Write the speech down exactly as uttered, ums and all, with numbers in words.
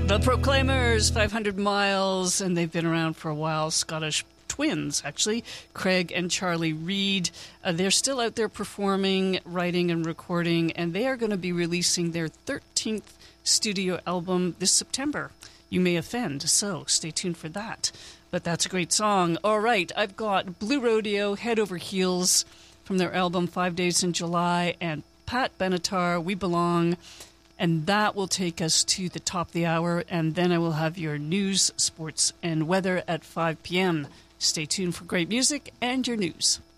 The Proclaimers, five hundred miles, and they've been around for a while. Scottish twins, actually, Craig and Charlie Reid. Uh, they're still out there performing, writing, and recording, and they are going to be releasing their thirteenth studio album this September. You May Offend, so stay tuned for that. But that's a great song. All right, I've got Blue Rodeo, Head Over Heels, from their album Five Days in July, and Pat Benatar, We Belong. And that will take us to the top of the hour, and then I will have your news, sports, and weather at five p.m. Stay tuned for great music and your news.